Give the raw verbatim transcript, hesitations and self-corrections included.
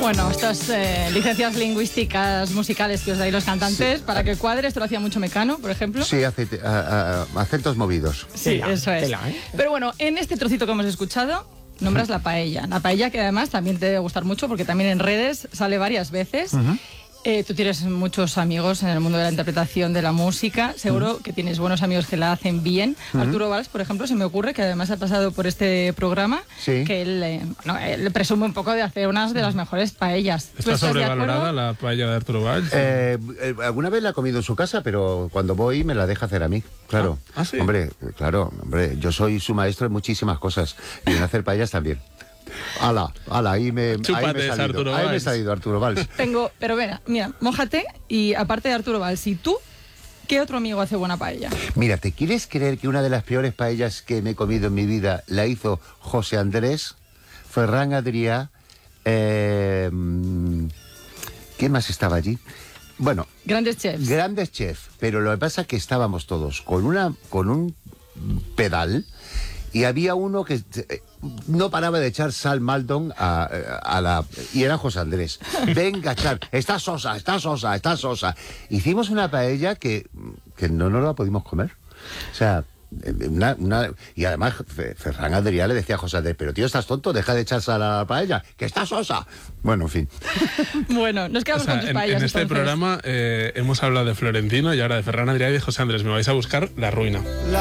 Bueno, estas eh, licencias lingüísticas musicales que os dais los cantantes, sí. Para que cuadre, esto lo hacía mucho Mecano, por ejemplo. Sí, aceite, a, a, acentos movidos. Sí, tela, eso es. Tela, ¿eh? Pero bueno, en este trocito que hemos escuchado, nombras la paella. La paella que además también te debe gustar mucho porque también en redes sale varias veces. Uh-huh. Eh, tú tienes muchos amigos en el mundo de la interpretación de la música. Seguro uh-huh. que tienes buenos amigos que la hacen bien. Uh-huh. Arturo Valls, por ejemplo, se me ocurre que además ha pasado por este programa, sí. que él, eh, bueno, él presume un poco de hacer unas de las mejores paellas. ¿Está sobrevalorada la paella de Arturo Valls? Eh, eh, alguna vez la he comido en su casa, pero cuando voy me la deja hacer a mí. Claro. ¿Ah, sí? Hombre, claro, hombre, yo soy su maestro en muchísimas cosas y en hacer paellas también. Ala, ala, ahí me, Chúpate, ahí me he salido, Arturo ahí Valls. me he salido Arturo Valls. Tengo, pero mira, mira, mójate y aparte de Arturo Valls, ¿y tú qué otro amigo hace buena paella? Mira, ¿te quieres creer que una de las peores paellas que me he comido en mi vida la hizo José Andrés, Ferran Adrià, eh, ¿quién más estaba allí? Bueno, grandes chefs. Grandes chefs, pero lo que pasa es que estábamos todos con una con un pedal y había uno que no paraba de echar sal Maldon a, a la... Y era José Andrés. Venga, echar, está sosa, está sosa, está sosa. Hicimos una paella que, que no nos la pudimos comer. O sea... Una, una, y además Ferran Adrià le decía a José Andrés, pero tío, estás tonto, deja de echar sal a la paella, que está sosa. Bueno, en fin. Bueno, nos quedamos o sea, con tus en, paellas. En este entonces. programa eh, hemos hablado de Florentino y ahora de Ferran Adrià y de José Andrés. Me vais a buscar la ruina. La